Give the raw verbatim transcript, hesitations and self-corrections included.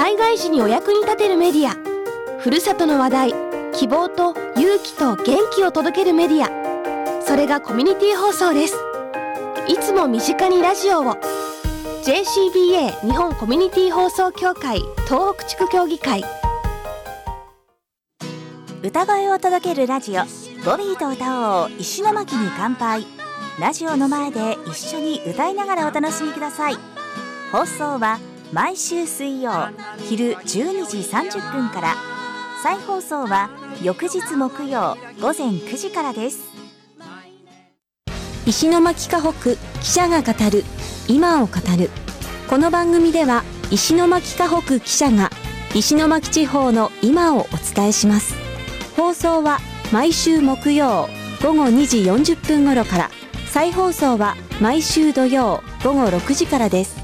災害時にお役に立てるメディア、ふるさとの話題、希望と勇気と元気を届けるメディア、それがコミュニティ放送です。いつも身近にラジオを。 ジェーシービーエー 日本コミュニティ放送協会東北地区協議会。 歌声を届けるラジオ、ボビーと歌おう石巻に乾杯。ラジオの前で一緒に歌いながらお楽しみください。放送は毎週水曜昼じゅうにじさんじゅっぷんから、再放送は翌日木曜午前くじからです。 石巻河北記者が語る今を語る。この番組では石巻河北記者が石巻地方の今をお伝えします。放送は毎週木曜午後にじよんじゅっぷん頃から、再放送は毎週土曜午後ろくじからです。